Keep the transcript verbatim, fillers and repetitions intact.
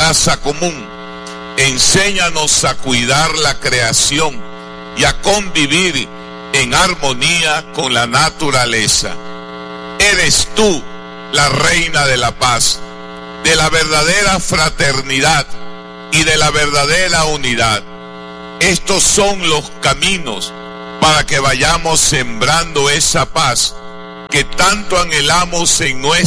casa común. Enséñanos a cuidar la creación y a convivir en armonía con la naturaleza. Eres tú la reina de la paz, de la verdadera fraternidad y de la verdadera unidad. Estos son los caminos para que vayamos sembrando esa paz que tanto anhelamos en nuestra